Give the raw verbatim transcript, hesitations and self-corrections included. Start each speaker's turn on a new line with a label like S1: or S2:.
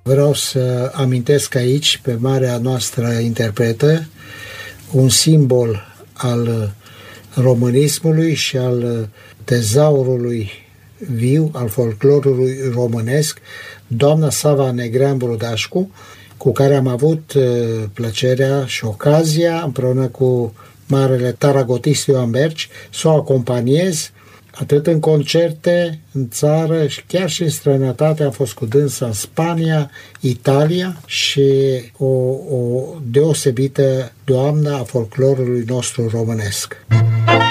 S1: Vreau să amintesc aici pe marea noastră interpretă, un simbol al românismului și al tezaurului viu, al folclorului românesc, doamna Sava Negrean Brudașcu, cu care am avut plăcerea și ocazia, împreună cu marele taragotist Ioan Berci, să o acompaniez atât în concerte, în țară și chiar și în străinătate. Am fost cu dânsa în Spania, Italia și o, o deosebită doamnă a folclorului nostru românesc.